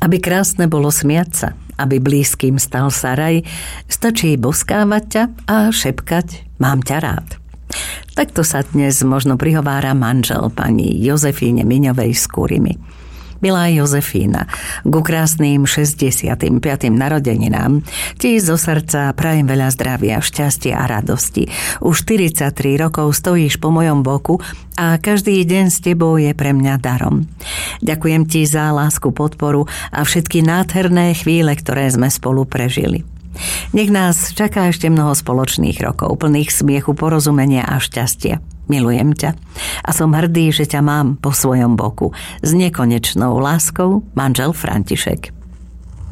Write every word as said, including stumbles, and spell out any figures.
Aby krásne bolo smiať sa, aby blízkym stal sa raj, stačí boskávať ťa a šepkať mám ťa rád. Takto sa dnes možno prihovára manžel pani Jozefíne Miňovej z Kurimi. Milá Jozefína, ku krásnym šesťdesiatym piatym narodeninám ti zo srdca prajem veľa zdravia, šťastia a radosti. Už štyridsaťtri rokov stojíš po mojom boku a každý deň s tebou je pre mňa darom. Ďakujem ti za lásku, podporu a všetky nádherné chvíle, ktoré sme spolu prežili. Nech nás čaká ešte mnoho spoločných rokov, plných smiechu, porozumenia a šťastia. Milujem ťa a som hrdý, že ťa mám po svojom boku. S nekonečnou láskou, manžel František.